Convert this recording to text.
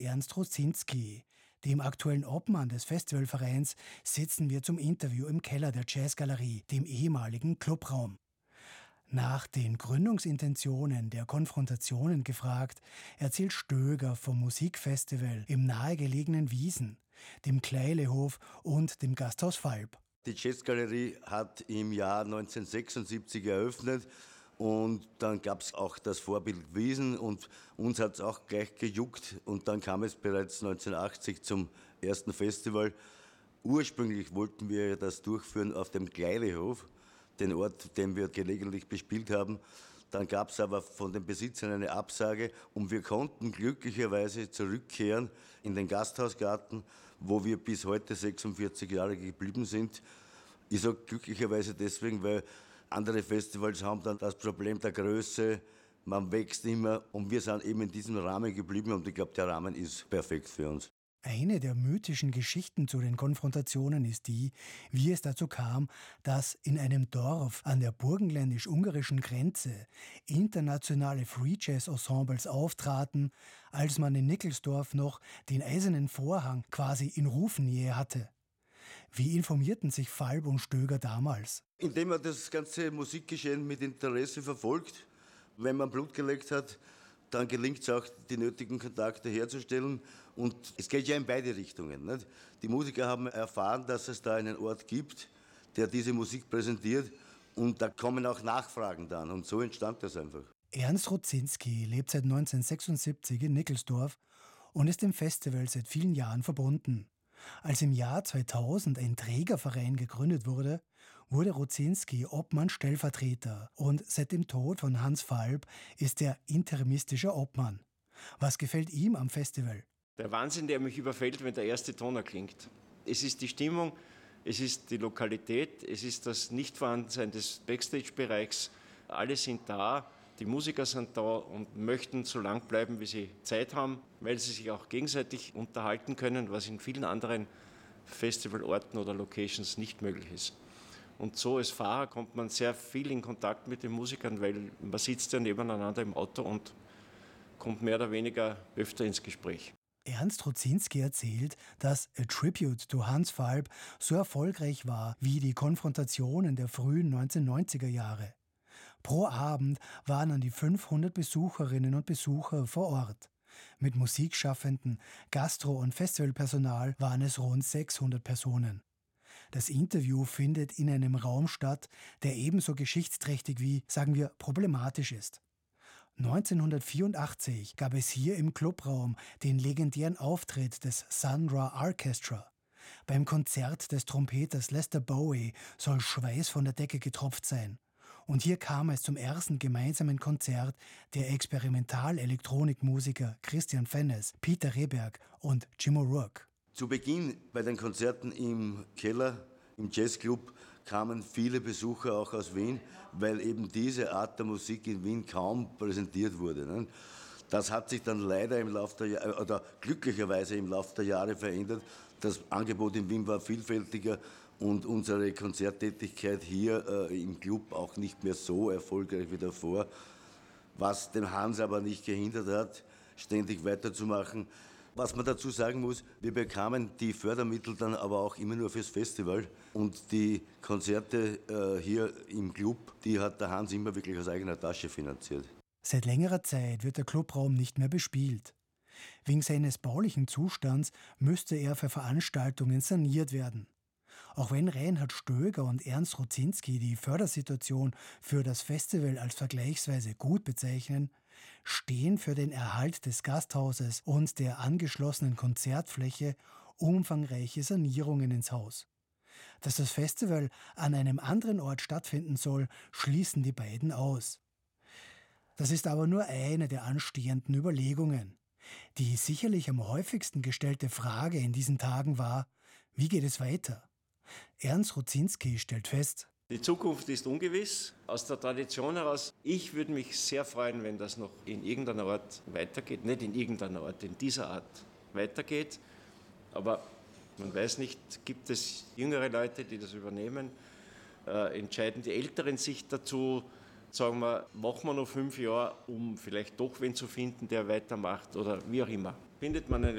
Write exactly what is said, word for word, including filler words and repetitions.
Ernst Rosinski, dem aktuellen Obmann des Festivalvereins, sitzen wir zum Interview im Keller der Jazzgalerie, dem ehemaligen Clubraum. Nach den Gründungsintentionen der Konfrontationen gefragt, erzählt Stöger vom Musikfestival im nahegelegenen Wiesen, dem Kleilehof und dem Gasthaus Falb. Die Jazzgalerie hat im Jahr neunzehnhundertsechsundsiebzig eröffnet und dann gab es auch das Vorbild Wiesen und uns hat es auch gleich gejuckt und dann kam es bereits neunzehnhundertachtzig zum ersten Festival. Ursprünglich wollten wir das durchführen auf dem Kleilehof, den Ort, den wir gelegentlich bespielt haben. Dann gab es aber von den Besitzern eine Absage und wir konnten glücklicherweise zurückkehren in den Gasthausgarten, wo wir bis heute sechsundvierzig Jahre geblieben sind. Ich sage glücklicherweise deswegen, weil andere Festivals haben dann das Problem der Größe, man wächst immer und wir sind eben in diesem Rahmen geblieben und ich glaube, der Rahmen ist perfekt für uns. Eine der mythischen Geschichten zu den Konfrontationen ist die, wie es dazu kam, dass in einem Dorf an der burgenländisch-ungarischen Grenze internationale Free-Jazz-Ensembles auftraten, als man in Nickelsdorf noch den Eisernen Vorhang quasi in Rufnähe hatte. Wie informierten sich Falb und Stöger damals? Indem man das ganze Musikgeschehen mit Interesse verfolgt, wenn man Blut geleckt hat, dann gelingt es auch, die nötigen Kontakte herzustellen. Und es geht ja in beide Richtungen. Nicht? Die Musiker haben erfahren, dass es da einen Ort gibt, der diese Musik präsentiert. Und da kommen auch Nachfragen dann. Und so entstand das einfach. Ernst Rosinski lebt seit neunzehnhundertsechsundsiebzig in Nickelsdorf und ist dem Festival seit vielen Jahren verbunden. Als im Jahr zweitausend ein Trägerverein gegründet wurde, wurde Rosinski Obmann-Stellvertreter und seit dem Tod von Hans Falb ist er interimistischer Obmann. Was gefällt ihm am Festival? Der Wahnsinn, der mich überfällt, wenn der erste Ton erklingt. Es ist die Stimmung, es ist die Lokalität, es ist das Nichtvorhandensein des Backstage-Bereichs. Alle sind da. Die Musiker sind da und möchten so lang bleiben, wie sie Zeit haben, weil sie sich auch gegenseitig unterhalten können, was in vielen anderen Festivalorten oder Locations nicht möglich ist. Und so als Fahrer kommt man sehr viel in Kontakt mit den Musikern, weil man sitzt ja nebeneinander im Auto und kommt mehr oder weniger öfter ins Gespräch. Ernst Rosinski erzählt, dass A Tribute to Hans Falb so erfolgreich war wie die Konfrontationen der frühen neunzehnhundertneunziger Jahre. Pro Abend waren an die fünfhundert Besucherinnen und Besucher vor Ort. Mit Musikschaffenden, Gastro- und Festivalpersonal waren es rund sechshundert Personen. Das Interview findet in einem Raum statt, der ebenso geschichtsträchtig wie, sagen wir, problematisch ist. neunzehnhundertvierundachtzig gab es hier im Clubraum den legendären Auftritt des Sun Ra Orchestra. Beim Konzert des Trompeters Lester Bowie soll Schweiß von der Decke getropft sein. Und hier kam es zum ersten gemeinsamen Konzert der Experimental-Elektronikmusiker Christian Fennes, Peter Rehberg und Jim O'Rourke. Zu Beginn bei den Konzerten im Keller, im Jazzclub, kamen viele Besucher auch aus Wien, weil eben diese Art der Musik in Wien kaum präsentiert wurde. Ne? Das hat sich dann leider im Laufe der Jahre, oder glücklicherweise im Laufe der Jahre verändert. Das Angebot in Wien war vielfältiger und unsere Konzerttätigkeit hier äh, im Club auch nicht mehr so erfolgreich wie davor, was den Hans aber nicht gehindert hat, ständig weiterzumachen. Was man dazu sagen muss, wir bekamen die Fördermittel dann aber auch immer nur fürs Festival und die Konzerte äh, hier im Club, die hat der Hans immer wirklich aus eigener Tasche finanziert. Seit längerer Zeit wird der Clubraum nicht mehr bespielt. Wegen seines baulichen Zustands müsste er für Veranstaltungen saniert werden. Auch wenn Reinhard Stöger und Ernst Rosinski die Fördersituation für das Festival als vergleichsweise gut bezeichnen, stehen für den Erhalt des Gasthauses und der angeschlossenen Konzertfläche umfangreiche Sanierungen ins Haus. Dass das Festival an einem anderen Ort stattfinden soll, schließen die beiden aus. Das ist aber nur eine der anstehenden Überlegungen. Die sicherlich am häufigsten gestellte Frage in diesen Tagen war, wie geht es weiter? Ernst Rosinski stellt fest: Die Zukunft ist ungewiss. Aus der Tradition heraus, ich würde mich sehr freuen, wenn das noch in irgendeiner Art weitergeht. Nicht in irgendeiner Art, in dieser Art weitergeht. Aber man weiß nicht, gibt es jüngere Leute, die das übernehmen? Äh, entscheiden die Älteren sich dazu? Sagen wir, machen wir noch fünf Jahre, um vielleicht doch wen zu finden, der weitermacht oder wie auch immer. bindet man eine